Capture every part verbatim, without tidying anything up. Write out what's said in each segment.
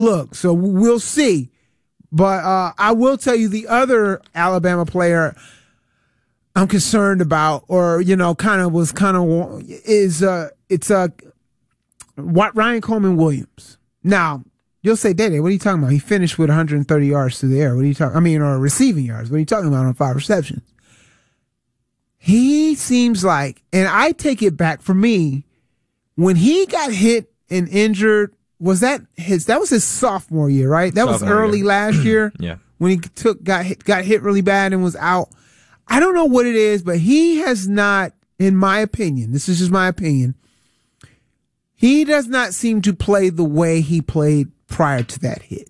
look, so we'll see. But uh, I will tell you the other Alabama player I'm concerned about, or, you know, kind of was kind of, is uh, it's uh, Ryan Coleman Williams. Now, you'll say, Dede, what are you talking about? He finished with one hundred thirty yards through the air. What are you talking? I mean, or receiving yards. What are you talking about on five receptions? He seems like, and I take it back for me, when he got hit and injured, was that his, that was his sophomore year, right? That sophomore was early year. last year. Yeah. When he took, got hit, got hit really bad and was out. I don't know what it is, but he has not, in my opinion, this is just my opinion, he does not seem to play the way he played prior to that hit.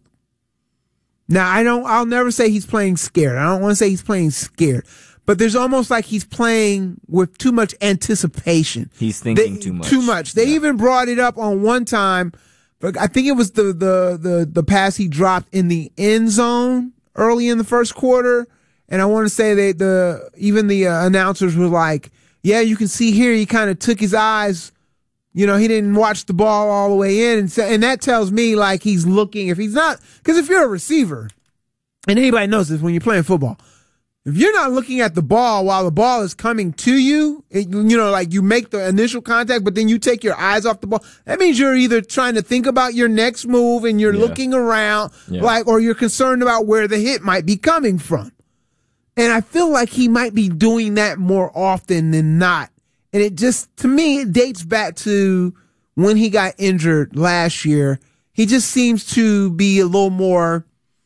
Now, I don't, I'll never say he's playing scared. I don't want to say he's playing scared, but there's almost like he's playing with too much anticipation. He's thinking they, too much. Too much. They yeah. even brought it up on one time. But I think it was the, the, the, the pass he dropped in the end zone early in the first quarter. And I want to say that the, even the uh, announcers were like, yeah, you can see here he kind of took his eyes. You know, he didn't watch the ball all the way in. And, so, and that tells me, like, he's looking. If he's not, because if you're a receiver, and anybody knows this when you're playing football, if you're not looking at the ball while the ball is coming to you, it, you know, like you make the initial contact, but then you take your eyes off the ball, that means you're either trying to think about your next move and you're yeah. looking around, yeah. like, or you're concerned about where the hit might be coming from. And I feel like he might be doing that more often than not. And it just, to me, it dates back to when he got injured last year. He just seems to be a little more,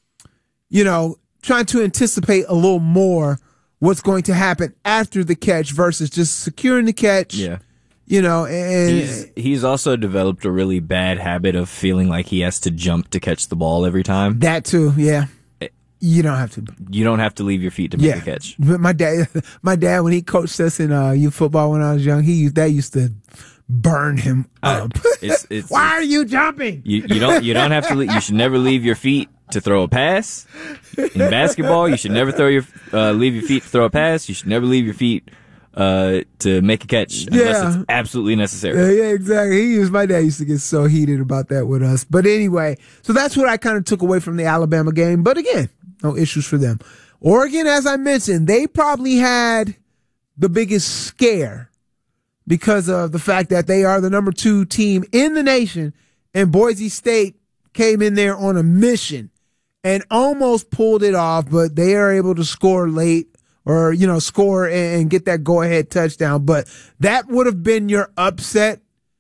you know, trying to anticipate a little more what's going to happen after the catch versus just securing the catch. Yeah. You know, and he's, he's also developed a really bad habit of feeling like he has to jump to catch the ball every time. That too, yeah. You don't have to. You don't have to leave your feet to make yeah. a catch. But my dad, my dad, when he coached us in uh, youth football when I was young, he used, that used to burn him up. Uh, it's, it's, Why it's, are you jumping? You, you don't. You don't have to. You should never leave your feet to throw a pass. In basketball, you should never throw your uh, leave your feet to throw a pass. You should never leave your feet uh, to make a catch unless yeah. it's absolutely necessary. Yeah, yeah, exactly. He used, my dad used to get so heated about that with us. But anyway, so that's what I kind of took away from the Alabama game. But again, no issues for them. Oregon, as I mentioned, they probably had the biggest scare because of the fact that they are the number two team in the nation, and Boise State came in there on a mission and almost pulled it off, but they are able to score late or, you know, score and get that go-ahead touchdown. But that would have been your upset.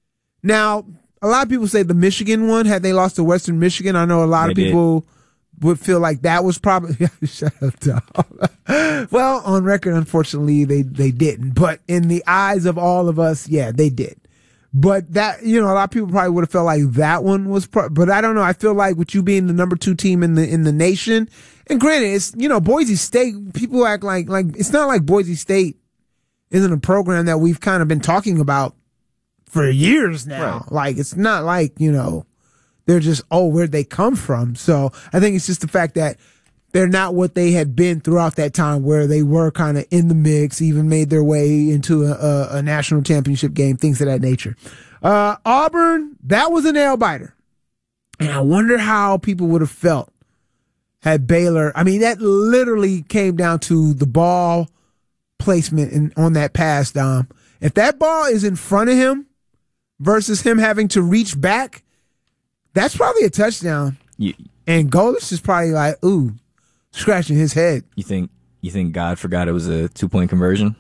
Now, a lot of people say the Michigan one, had they lost to Western Michigan, I know a lot they of people did. Would feel like that was probably shut up, Tom. Well, on record, unfortunately, they they didn't. But in the eyes of all of us, yeah, they did. But that, you know, a lot of people probably would have felt like that one was. Pro- but I don't know. I feel like with you being the number two team in the in the nation, and granted, it's, you know, Boise State. People act like like it's not like Boise State isn't a program that we've kind of been talking about for years now. Right. Like it's not like, you know, they're just, oh, where'd they come from? So I think it's just the fact that they're not what they had been throughout that time where they were kind of in the mix, even made their way into a, a, a national championship game, things of that nature. Uh, Auburn, that was a nail biter. And I wonder how people would have felt had Baylor. I mean, that literally came down to the ball placement in, on that pass, Dom. If that ball is in front of him versus him having to reach back, that's probably a touchdown. You, and Golis is probably like, ooh, scratching his head. You think you think God forgot it was a two point conversion?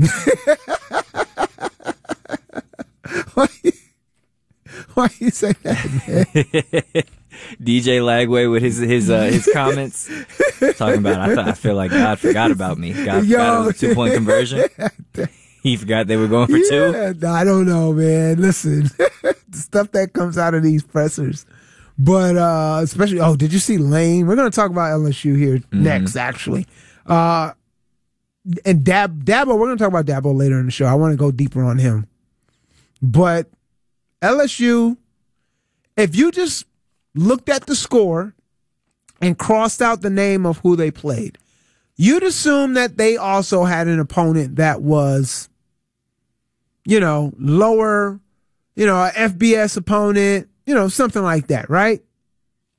why, why you say that, man? D J Lagway with his his uh, his comments talking about I thought I feel like God forgot about me. God Yo, forgot it was a two point conversion. He forgot they were going for yeah, two. I don't know, man. Listen, the stuff that comes out of these pressers. But uh, especially, oh, did you see Lane? We're going to talk about L S U here mm-hmm. next, actually. Uh, and Dab Dabo, we're going to talk about Dabo later in the show. I want to go deeper on him. But L S U, if you just looked at the score and crossed out the name of who they played, you'd assume that they also had an opponent that was, you know, lower, you know, an F B S opponent, you know, something like that, right?